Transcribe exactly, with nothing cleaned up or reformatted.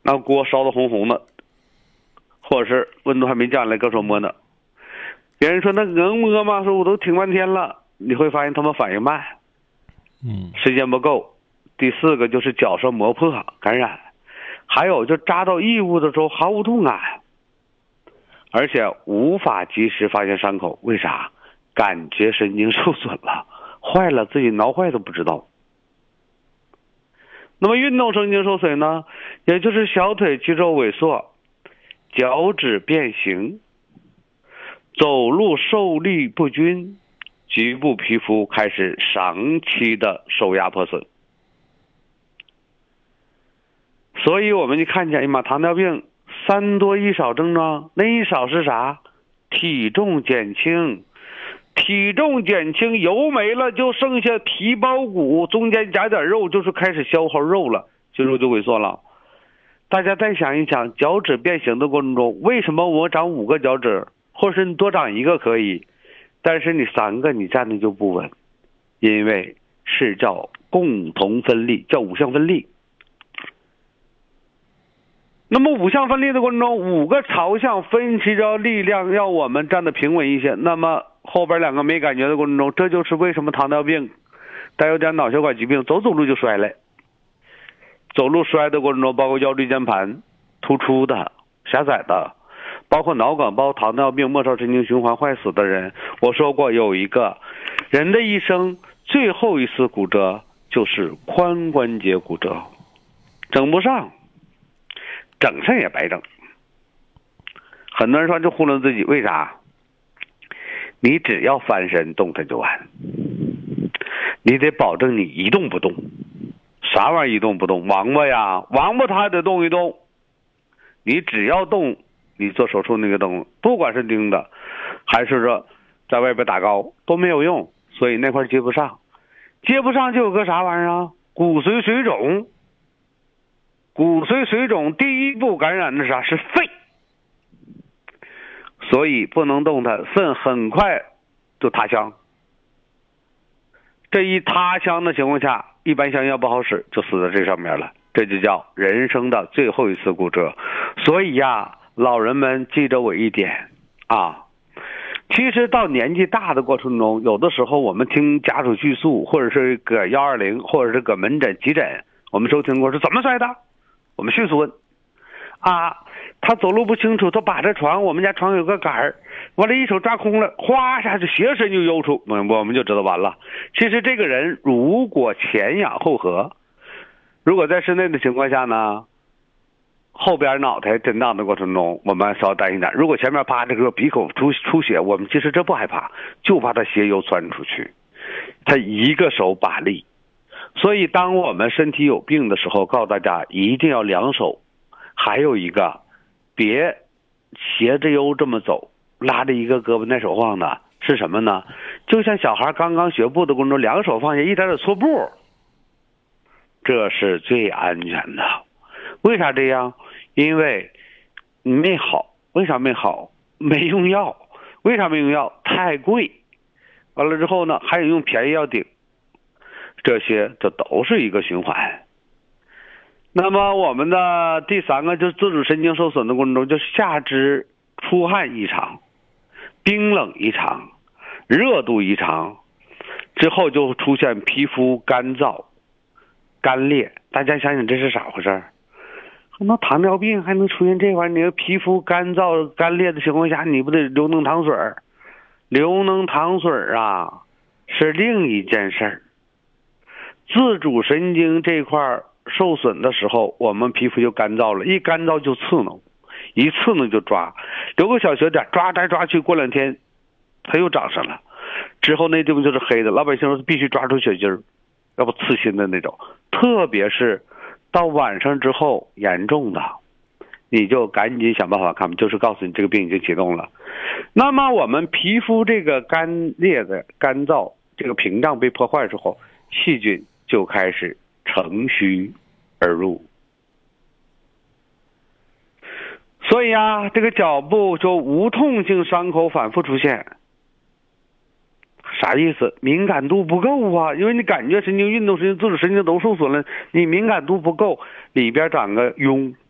那锅烧得红红的，或者是温度还没降下来，搁手摸呢。别人说那能摸吗？说我都挺半天了，你会发现他们反应慢， 嗯， 时间不够。第四个就是脚上磨破感染，还有就扎到异物的时候毫无痛感，而且无法及时发现伤口。为啥？感觉神经受损了，坏了，自己挠坏都不知道。那么运动神经受损呢，也就是小腿肌肉萎缩，脚趾变形，走路受力不均，局部皮肤开始长期的受压破损。所以我们就看见，哎妈，糖尿病三多一少症状，那一少是啥？体重减轻，体重减轻，油没了，就剩下皮包骨，中间夹点肉，就是开始消耗肉了，肌肉就萎缩了。大家再想一想，脚趾变形的过程中，为什么我长五个脚趾，或是你多长一个可以，但是你三个你站的就不稳？因为是叫共同分立，叫五项分立。那么五项分立的过程中，五个朝向分析着力量，要我们站得平稳一些。那么后边两个没感觉的过程中，这就是为什么糖尿病带有点脑血管疾病，走走路就摔了。走路摔的过程中，包括腰椎间盘突出的、狭窄的，包括脑梗、包括糖尿病、末梢神经循环坏死的人。我说过，有一个人的一生最后一次骨折就是髋关节骨折，整不上。整上也白整。很多人说就糊弄自己，为啥？你只要翻身动弹就完，你得保证你一动不动。啥玩意儿一动不动？王八呀，王八它得动一动。你只要动，你做手术那个动，不管是钉的，还是说在外边打膏都没有用，所以那块接不上，接不上就有个啥玩意儿啊？骨髓水肿。骨髓水肿第一步感染的是啥？是肺，所以不能动它，肾很快就塌腔。这一塌腔的情况下，一般降药不好使，就死在这上面了。这就叫人生的最后一次骨折。所以呀，老人们记着我一点啊，其实到年纪大的过程中，有的时候我们听家属叙述，或者是搁幺二零，或者是搁门诊急诊，我们收听过是怎么摔的。我们迅速问啊，他走路不清楚，他把着床，我们家床有个杆儿，完了一手抓空了，哗一下就斜身就悠出，我们就知道完了。其实这个人如果前仰后合，如果在室内的情况下呢，后边脑袋震荡的过程中，我们稍担心点。如果前面趴着个鼻孔出出血，我们其实这不害怕，就怕他斜游窜出去，他一个手把力。所以当我们身体有病的时候，告诉大家一定要两手，还有一个别斜着悠这么走，拉着一个胳膊那手晃的，是什么呢？就像小孩刚刚学步的过程中，两手放下一点点错步，这是最安全的。为啥这样？因为没好。为啥没好？没用药。为啥没用药？太贵。完了之后呢，还有用便宜药顶。这些这都是一个循环。那么我们的第三个就是自主神经受损的过程中，就是下肢出汗异常、冰冷异常、热度异常，之后就出现皮肤干燥、干裂。大家想想这是咋回事？那糖尿病还能出现这玩意儿？你皮肤干燥干裂的情况下，你不得流脓淌水？流脓淌水啊，是另一件事儿。自主神经这块受损的时候，我们皮肤就干燥了，一干燥就刺挠，一刺挠就抓，留个小血点，抓来抓去，过两天它又长上了，之后那地方就是黑的。老百姓说必须抓住血筋儿，要不刺心的那种。特别是到晚上之后严重的，你就赶紧想办法看，就是告诉你这个病已经启动了。那么我们皮肤这个干裂的干燥，这个屏障被破坏之后，细菌就开始乘虚而入。所以啊，这个脚部就无痛性伤口反复出现，啥意思？敏感度不够啊，因为你感觉神经、运动神经、自主神经都受损了，你敏感度不够，里边长个痈，